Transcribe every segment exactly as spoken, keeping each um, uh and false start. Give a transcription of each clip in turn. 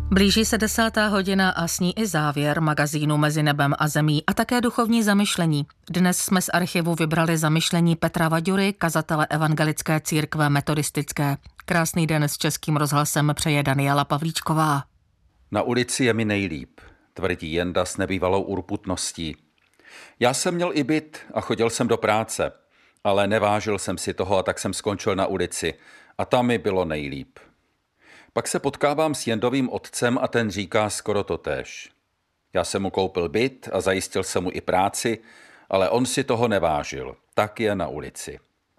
Blíží se desátá hodina a s ní i závěr magazínu Mezi nebem a zemí a také duchovní zamyšlení. Dnes jsme z archivu vybrali zamyšlení Petra Vaďury, kazatele Evangelické církve metodistické. Krásný den s Českým rozhlasem přeje Daniela Pavlíčková. Na ulici je mi nejlíp, tvrdí Jenda s nebývalou urputností. Já jsem měl i byt a chodil jsem do práce, ale nevážil jsem si toho a tak jsem skončil na ulici a tam mi bylo nejlíp. Pak se potkávám s Jendovým otcem a ten říká skoro totéž. Já jsem mu koupil byt a zajistil jsem mu i práci, ale on si toho nevážil, tak je na ulici.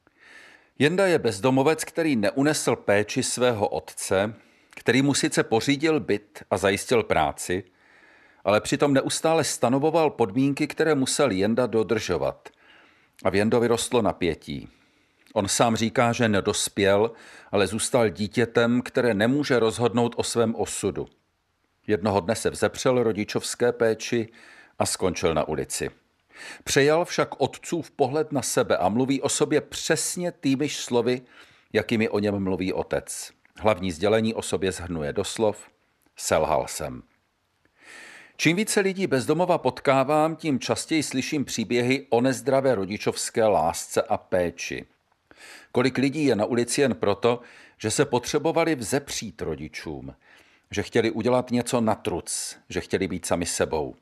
Jenda je bezdomovec, který neunesl péči svého otce, který mu sice pořídil byt a zajistil práci, ale přitom neustále stanovoval podmínky, které musel Jenda dodržovat. A v Jendovi rostlo napětí. On sám říká, že nedospěl, ale zůstal dítětem, které nemůže rozhodnout o svém osudu. Jednoho dne se vzepřel rodičovské péči a skončil na ulici. Přejal však otcův pohled na sebe a mluví o sobě přesně týmiž slovy, jakými o něm mluví otec. Hlavní sdělení o sobě shrnuje do slov: selhal jsem. Čím více lidí bezdomova potkávám, tím častěji slyším příběhy o nezdravé rodičovské lásce a péči. Kolik lidí je na ulici jen proto, že se potřebovali vzepřít rodičům, že chtěli udělat něco na truc, že chtěli být sami sebou.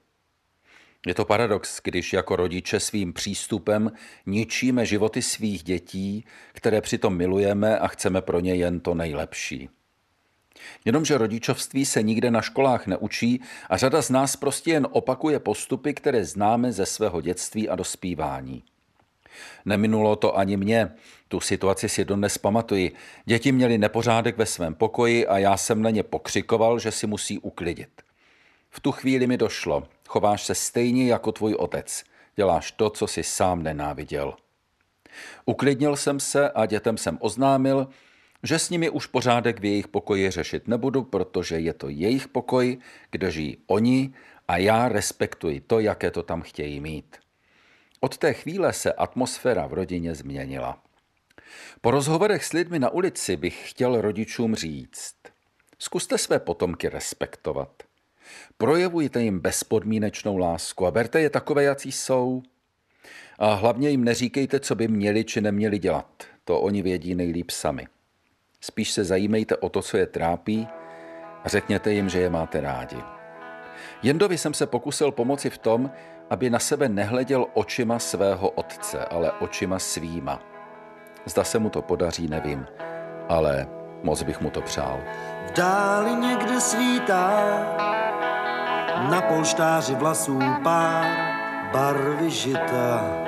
Je to paradox, když jako rodiče svým přístupem ničíme životy svých dětí, které přitom milujeme a chceme pro ně jen to nejlepší. Jenomže rodičovství se nikde na školách neučí a řada z nás prostě jen opakuje postupy, které známe ze svého dětství a dospívání. Neminulo to ani mě, tu situaci si dodnes pamatuji. Děti měly nepořádek ve svém pokoji a já jsem na ně pokřikoval, že si musí uklidit. V tu chvíli mi došlo, chováš se stejně jako tvůj otec, děláš to, co jsi sám nenáviděl. Uklidnil jsem se a dětem jsem oznámil, že s nimi už pořádek v jejich pokoji řešit nebudu, protože je to jejich pokoj, kde žijí oni a já respektuji to, jaké to tam chtějí mít. Od té chvíle se atmosféra v rodině změnila. Po rozhovorech s lidmi na ulici bych chtěl rodičům říct: zkuste své potomky respektovat. Projevujte jim bezpodmínečnou lásku a berte je takové, jací jsou. A hlavně jim neříkejte, co by měli či neměli dělat. To oni vědí nejlíp sami. Spíš se zajímejte o to, co je trápí, a řekněte jim, že je máte rádi. Jendovi jsem se pokusil pomoci v tom, aby na sebe nehleděl očima svého otce, ale očima svýma. Zda se mu to podaří, nevím, ale moc bych mu to přál. V dáli někde svítá, na polštáři vlasů pár barvy žita.